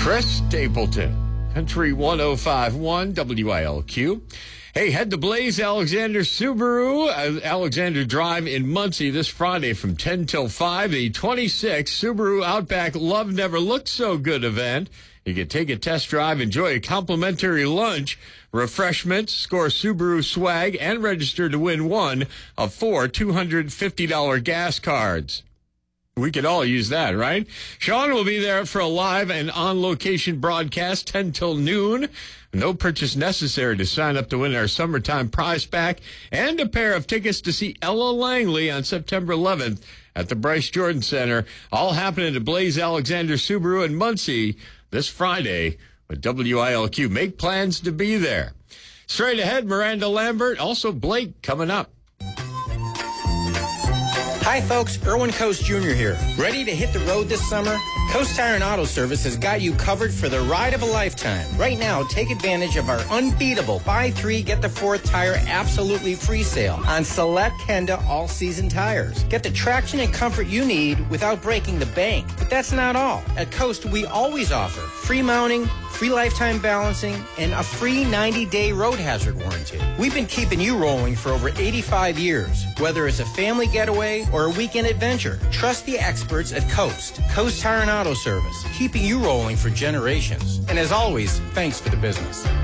Chris Stapleton, Country 105.1 WILQ. Hey, head to Blaze Alexander Subaru, Alexander Drive in Muncie this Friday from 10 till 5. The 26th Subaru Outback Love Never Looked So Good event. You can take a test drive, enjoy a complimentary lunch, refreshments, score Subaru swag, and register to win one of 4 $250 gas cards. We could all use that, right? Sean will be there for a live and on-location broadcast, 10 till noon. No purchase necessary to sign up to win our summertime prize pack and a pair of tickets to see Ella Langley on September 11th at the Bryce Jordan Center. All happening at Blaze Alexander Subaru in Muncie this Friday with WILQ. Make plans to be there. Straight ahead, Miranda Lambert, also Blake coming up. Hi folks, Erwin Coast Jr. here. Ready to hit the road this summer? Coast Tire and Auto Service has got you covered for the ride of a lifetime. Right now, take advantage of our unbeatable buy 3, get the 4th tire absolutely free sale on select Kenda all-season tires. Get the traction and comfort you need without breaking the bank. But that's not all. At Coast, we always offer free mounting, free lifetime balancing, and a free 90-day road hazard warranty. We've been keeping you rolling for over 85 years. Whether it's a family getaway or a weekend adventure, trust the experts at Coast. Coast Tire and Auto Service, keeping you rolling for generations. And as always, thanks for the business.